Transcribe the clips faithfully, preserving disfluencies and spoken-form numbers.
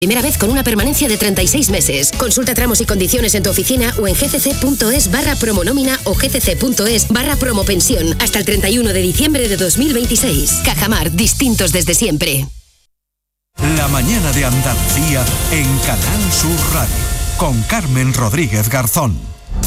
Primera vez con una permanencia de treinta y seis meses. Consulta tramos y condiciones en tu oficina o en gcc.es barra promonómina o gcc.es barra promopensión hasta el treinta y uno de diciembre de dos mil veintiséis. Cajamar, distintos desde siempre. La mañana de Andalucía en Canal Sur Radio con Carmen Rodríguez Garzón.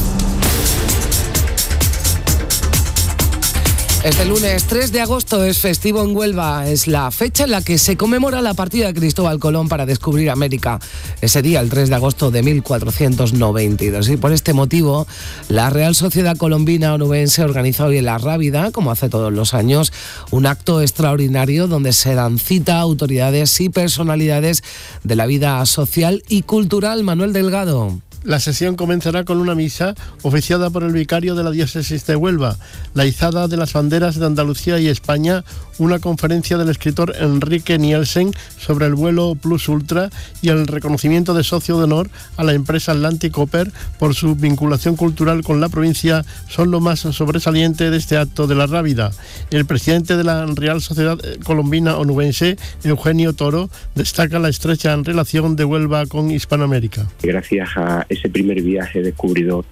Este lunes tres de agosto es festivo en Huelva. Es la fecha en la que se conmemora la partida de Cristóbal Colón para descubrir América. Ese día, el tres de agosto de mil cuatrocientos noventa y dos. Y por este motivo, la Real Sociedad Colombina Onubense organiza hoy en La Rábida, como hace todos los años, un acto extraordinario donde se dan cita a autoridades y personalidades de la vida social y cultural. Manuel Delgado. La sesión comenzará con una misa oficiada por el vicario de la diócesis de Huelva, la izada de las banderas de Andalucía y España, una conferencia del escritor Enrique Nielsen sobre el vuelo Plus Ultra y el reconocimiento de socio de honor a la empresa Atlantic Copper por su vinculación cultural con la provincia son lo más sobresaliente de este acto de La Rábida. El presidente de la Real Sociedad Colombina Onubense, Eugenio Toro, destaca la estrecha relación de Huelva con Hispanoamérica. Gracias a ese primer viaje descubridor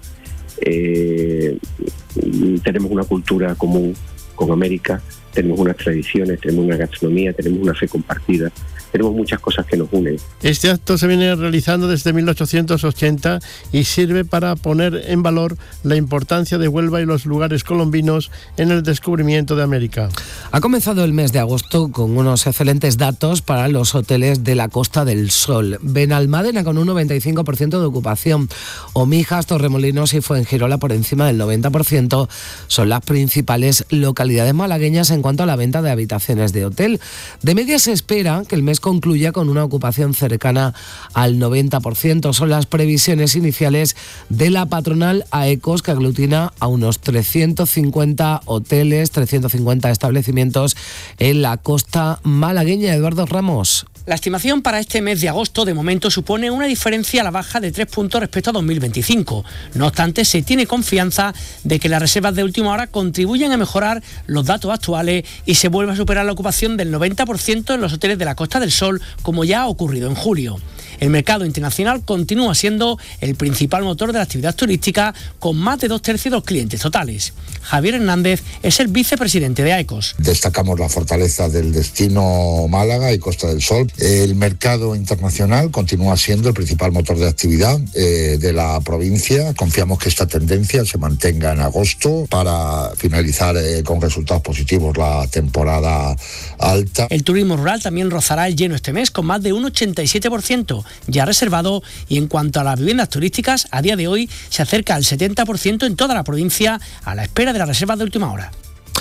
eh, tenemos una cultura común con América, tenemos unas tradiciones, tenemos una gastronomía, tenemos una fe compartida, tenemos muchas cosas que nos unen. Este acto se viene realizando desde mil ochocientos ochenta y sirve para poner en valor la importancia de Huelva y los lugares colombinos en el descubrimiento de América. Ha comenzado el mes de agosto con unos excelentes datos para los hoteles de la Costa del Sol. Benalmádena con un noventa y cinco por ciento de ocupación. Omijas, Torremolinos y Fuengirola por encima del noventa por ciento son las principales localidades malagueñas en cuanto a la venta de habitaciones de hotel. De media se espera que el mes concluya con una ocupación cercana al noventa por ciento. Son las previsiones iniciales de la patronal AECOS, que aglutina a unos trescientos cincuenta hoteles, trescientos cincuenta establecimientos en la costa malagueña. Eduardo Ramos. La estimación para este mes de agosto de momento supone una diferencia a la baja de tres puntos respecto a dos mil veinticinco. No obstante, se tiene confianza de que las reservas de última hora contribuyan a mejorar los datos actuales y se vuelva a superar la ocupación del noventa por ciento en los hoteles de la Costa del Sol, como ya ha ocurrido en julio. El mercado internacional continúa siendo el principal motor de la actividad turística, con más de dos tercios de los clientes totales. Javier Hernández es el vicepresidente de AECOS. Destacamos la fortaleza del destino Málaga y Costa del Sol. El mercado internacional continúa siendo el principal motor de actividad eh, de la provincia. Confiamos que esta tendencia se mantenga en agosto para finalizar eh, con resultados positivos la temporada alta. El turismo rural también rozará el lleno este mes, con más de un ochenta y siete por ciento ya reservado, y en cuanto a las viviendas turísticas, a día de hoy se acerca al setenta por ciento en toda la provincia, a la espera de las reservas de última hora.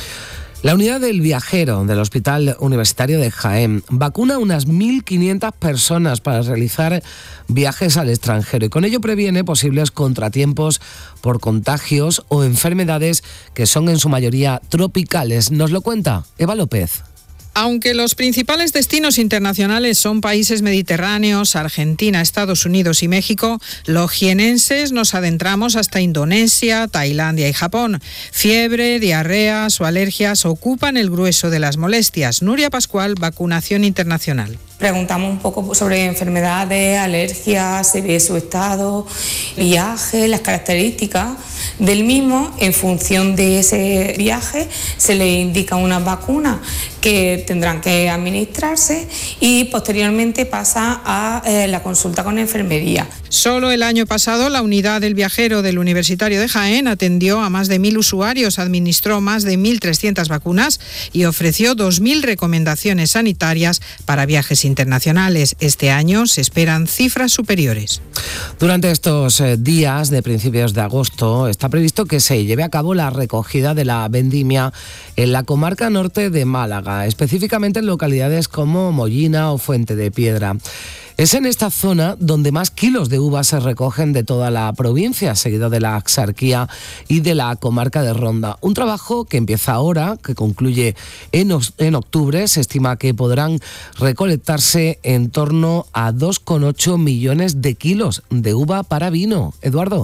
La unidad del viajero del Hospital Universitario de Jaén vacuna a unas mil quinientas personas para realizar viajes al extranjero y con ello previene posibles contratiempos por contagios o enfermedades que son en su mayoría tropicales. Nos lo cuenta Eva López. Aunque los principales destinos internacionales son países mediterráneos, Argentina, Estados Unidos y México, los jienenses nos adentramos hasta Indonesia, Tailandia y Japón. Fiebre, diarreas o alergias ocupan el grueso de las molestias. Nuria Pascual, Vacunación Internacional. Preguntamos un poco sobre enfermedades, alergias, se ve su estado, viaje, las características del mismo. En función de ese viaje se le indica una vacuna que tendrán que administrarse y posteriormente pasa a eh, la consulta con enfermería. Solo el año pasado la unidad del viajero del Universitario de Jaén atendió a más de mil usuarios, administró más de mil trescientas vacunas y ofreció dos mil recomendaciones sanitarias para viajes internacionales. Este año se esperan cifras superiores. Durante estos días de principios de agosto está previsto que se lleve a cabo la recogida de la vendimia en la comarca norte de Málaga, específicamente en localidades como Mollina o Fuente de Piedra. Es en esta zona donde más kilos de uvas se recogen de toda la provincia, seguido de la Axarquía y de la comarca de Ronda. Un trabajo que empieza ahora, que concluye en, en octubre. Se estima que podrán recolectarse en torno a dos coma ocho millones de kilos de uva para vino. Eduardo.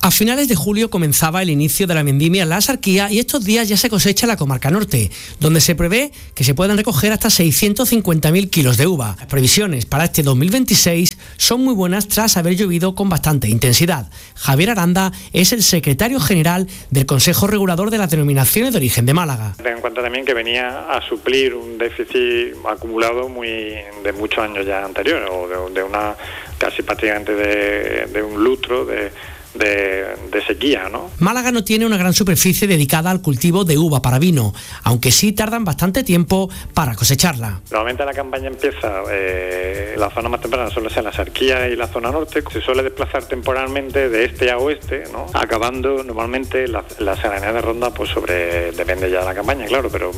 A finales de julio comenzaba el inicio de la vendimia en la Axarquía y estos días ya se cosecha en la comarca norte, donde se prevé que se puedan recoger hasta seiscientos cincuenta mil kilos de uva. Las previsiones para este dos mil veintiséis son muy buenas tras haber llovido con bastante intensidad. Javier Aranda es el secretario general del Consejo Regulador de las Denominaciones de Origen de Málaga. Ten en cuenta también que venía a suplir un déficit acumulado muy de muchos años ya anteriores, o de, de una casi prácticamente de, de un lustro de De, de sequía, ¿no? Málaga no tiene una gran superficie dedicada al cultivo de uva para vino, aunque sí tardan bastante tiempo para cosecharla. Normalmente la campaña empieza, eh, la zona más temprana suele ser la Axarquía y la zona norte, se suele desplazar temporalmente de este a oeste, ¿no? Acabando normalmente la, la serranía de Ronda, pues sobre, depende ya de la campaña, claro, pero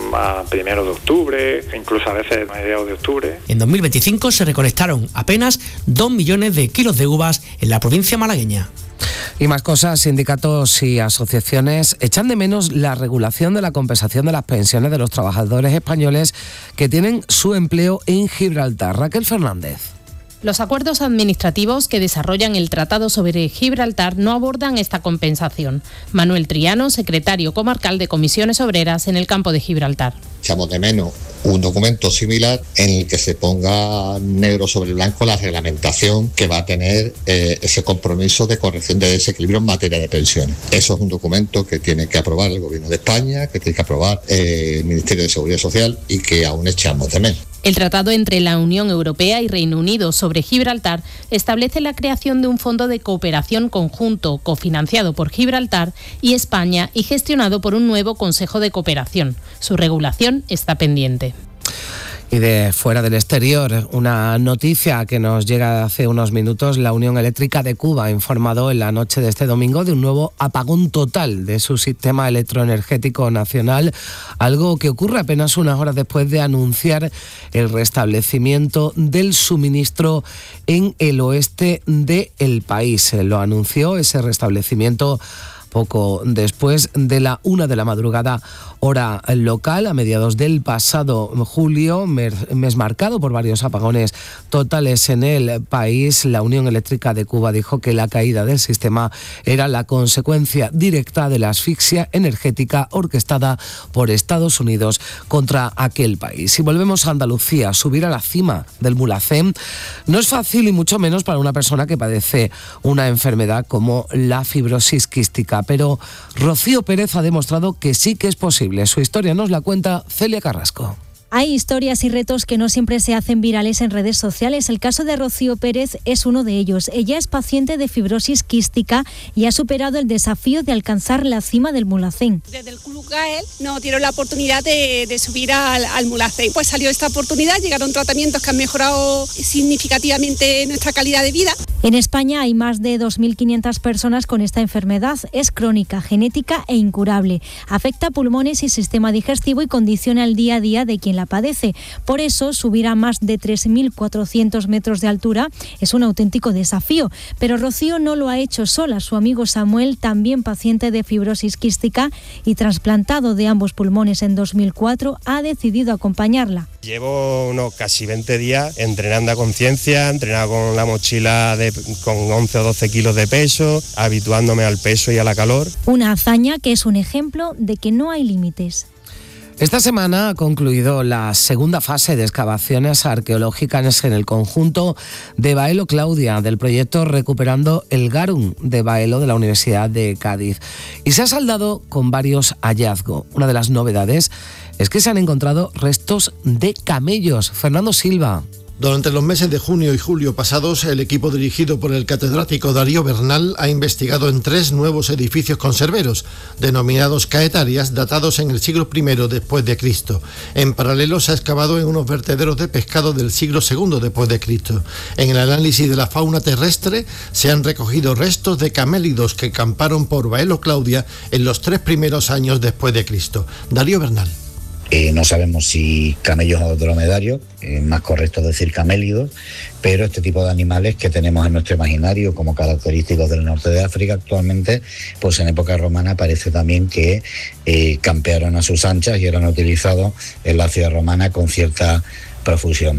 a primero de octubre, incluso a veces a mediados de octubre. En dos mil veinticinco se recolectaron apenas dos millones de kilos de uvas en la provincia malagueña. Y más cosas, sindicatos y asociaciones echan de menos la regulación de la compensación de las pensiones de los trabajadores españoles que tienen su empleo en Gibraltar. Raquel Fernández. Los acuerdos administrativos que desarrollan el Tratado sobre Gibraltar no abordan esta compensación. Manuel Triano, secretario comarcal de Comisiones Obreras en el campo de Gibraltar. Echamos de menos un documento similar en el que se ponga negro sobre blanco la reglamentación que va a tener eh, ese compromiso de corrección de desequilibrio en materia de pensiones. Eso es un documento que tiene que aprobar el Gobierno de España, que tiene que aprobar eh, el Ministerio de Seguridad Social y que aún echamos de menos. El tratado entre la Unión Europea y Reino Unido sobre Gibraltar establece la creación de un fondo de cooperación conjunto cofinanciado por Gibraltar y España y gestionado por un nuevo Consejo de Cooperación. Su regulación está pendiente. Y de fuera del exterior, una noticia que nos llega hace unos minutos. La Unión Eléctrica de Cuba ha informado en la noche de este domingo de un nuevo apagón total de su sistema electroenergético nacional, algo que ocurre apenas unas horas después de anunciar el restablecimiento del suministro en el oeste del país. Lo anunció ese restablecimiento poco después de la una de la madrugada, hora local, a mediados del pasado julio, mes marcado por varios apagones totales en el país. La Unión Eléctrica de Cuba dijo que la caída del sistema era la consecuencia directa de la asfixia energética orquestada por Estados Unidos contra aquel país. Si volvemos a Andalucía, subir a la cima del Mulhacén no es fácil, y mucho menos para una persona que padece una enfermedad como la fibrosis quística. Pero Rocío Pérez ha demostrado que sí que es posible. Su historia nos la cuenta Celia Carrasco. Hay historias y retos que no siempre se hacen virales en redes sociales. El caso de Rocío Pérez es uno de ellos. Ella es paciente de fibrosis quística y ha superado el desafío de alcanzar la cima del Mulhacén. Desde el Club Gael nos dieron la oportunidad de, de subir al, al Mulhacén. Pues salió esta oportunidad, llegaron tratamientos que han mejorado significativamente nuestra calidad de vida. En España hay más de dos mil quinientas personas con esta enfermedad. Es crónica, genética e incurable. Afecta pulmones y sistema digestivo y condiciona el día a día de quien la padece. Por eso, subir a más de tres mil cuatrocientos metros de altura es un auténtico desafío. Pero Rocío no lo ha hecho sola. Su amigo Samuel, también paciente de fibrosis quística y trasplantado de ambos pulmones en dos mil cuatro, ha decidido acompañarla. Llevo unos casi veinte días entrenando a conciencia, entrenando con la mochila de, con once o doce kilos de peso, habituándome al peso y a la calor. Una hazaña que es un ejemplo de que no hay límites. Esta semana ha concluido la segunda fase de excavaciones arqueológicas en el conjunto de Baelo Claudia del proyecto Recuperando el Garum de Baelo de la Universidad de Cádiz. Y se ha saldado con varios hallazgos. Una de las novedades es que se han encontrado restos de camellos. Fernando Silva. Durante los meses de junio y julio pasados, el equipo dirigido por el catedrático Darío Bernal ha investigado en tres nuevos edificios conserveros, denominados caetarias, datados en el siglo primero después de Cristo. En paralelo, se ha excavado en unos vertederos de pescado del siglo segundo después de Cristo. En el análisis de la fauna terrestre, se han recogido restos de camélidos que camparon por Baelo Claudia en los tres primeros años después de Cristo. Darío Bernal. Eh, no sabemos si camellos o dromedarios, es más correcto decir camélidos, pero este tipo de animales que tenemos en nuestro imaginario como característicos del norte de África actualmente, pues en época romana parece también que eh, campearon a sus anchas y eran utilizados en la ciudad romana con cierta profusión.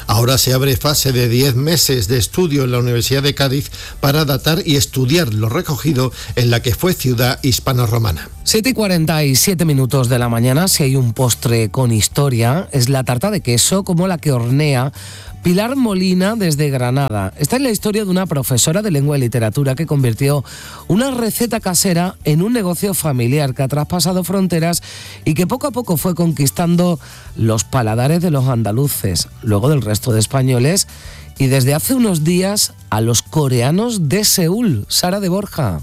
Ahora se abre fase de diez meses de estudio en la Universidad de Cádiz para datar y estudiar lo recogido en la que fue ciudad hispano-romana. siete y cuarenta y siete minutos de la mañana. Si hay un postre con historia, es la tarta de queso como la que hornea Pilar Molina desde Granada. Esta es la historia de una profesora de lengua y literatura que convirtió una receta casera en un negocio familiar que ha traspasado fronteras y que poco a poco fue conquistando los paladares de los andaluces, luego del resto de españoles y desde hace unos días a los coreanos de Seúl. Sara de Borja.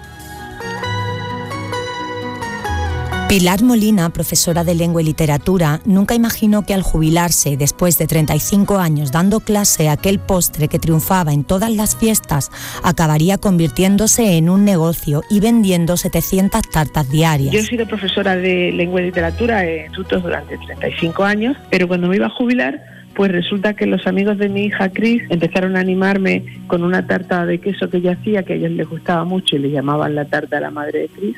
Pilar Molina, profesora de lengua y literatura, nunca imaginó que al jubilarse, después de treinta y cinco años dando clase, aquel postre que triunfaba en todas las fiestas acabaría convirtiéndose en un negocio y vendiendo setecientas tartas diarias. Yo he sido profesora de lengua y literatura en institutos durante treinta y cinco años, pero cuando me iba a jubilar, pues resulta que los amigos de mi hija Cris empezaron a animarme con una tarta de queso que ella hacía, que a ellos les gustaba mucho y le llamaban la tarta de la madre de Cris,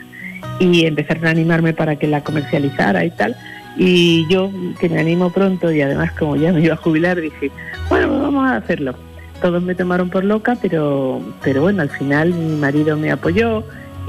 y empezaron a animarme para que la comercializara y tal, y yo, que me animo pronto y además como ya me iba a jubilar, dije, bueno, pues vamos a hacerlo. Todos me tomaron por loca, pero, pero bueno, al final mi marido me apoyó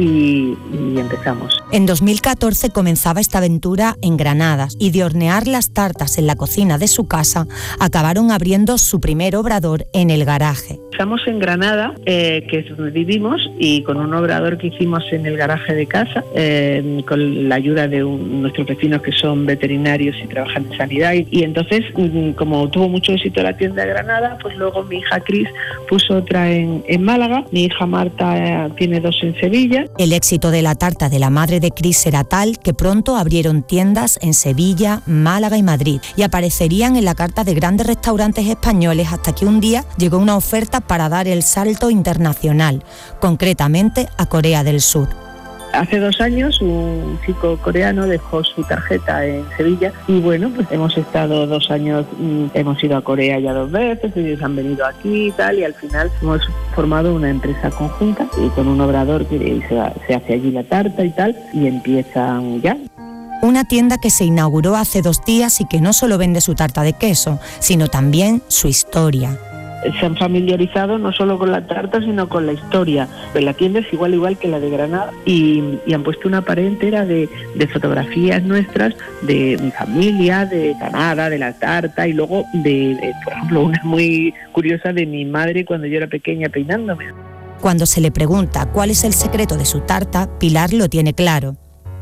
y, y empezamos. En dos mil catorce comenzaba esta aventura en Granada y de hornear las tartas en la cocina de su casa acabaron abriendo su primer obrador en el garaje. Estamos en Granada, eh, que es donde vivimos, y con un obrador que hicimos en el garaje de casa, eh, con la ayuda de un, nuestros vecinos que son veterinarios y trabajan en sanidad. Y, y entonces, como tuvo mucho éxito la tienda de Granada, pues luego mi hija Cris puso otra en, en Málaga, mi hija Marta eh, tiene dos en Sevilla. El éxito de la tarta de la madre de Cris era tal que pronto abrieron tiendas en Sevilla, Málaga y Madrid y aparecerían en la carta de grandes restaurantes españoles hasta que un día llegó una oferta para dar el salto internacional, concretamente a Corea del Sur. Hace dos años un chico coreano dejó su tarjeta en Sevilla y bueno, pues hemos estado dos años, hemos ido a Corea ya dos veces, ellos han venido aquí y tal, y al final hemos formado una empresa conjunta y con un obrador que se, se hace allí la tarta y tal, y empiezan ya. Una tienda que se inauguró hace dos días y que no solo vende su tarta de queso, sino también su historia. Se han familiarizado no solo con la tarta, sino con la historia. La tienda es igual igual que la de Granada y, y han puesto una pared entera de, de fotografías nuestras, de mi familia, de Granada, de la tarta, y luego de, de, por ejemplo, una muy curiosa de mi madre cuando yo era pequeña peinándome. Cuando se le pregunta cuál es el secreto de su tarta, Pilar lo tiene claro.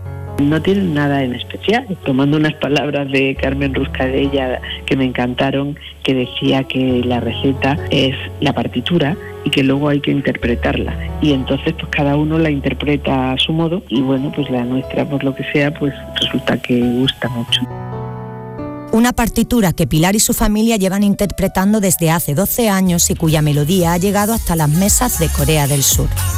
No tienen nada en especial, tomando unas palabras de Carmen Ruscadella que me encantaron, que decía que la receta es la partitura y que luego hay que interpretarla, y entonces pues cada uno la interpreta a su modo, y bueno, pues la nuestra, por lo que sea, pues resulta que gusta mucho. Una partitura que Pilar y su familia llevan interpretando desde hace doce años y cuya melodía ha llegado hasta las mesas de Corea del Sur.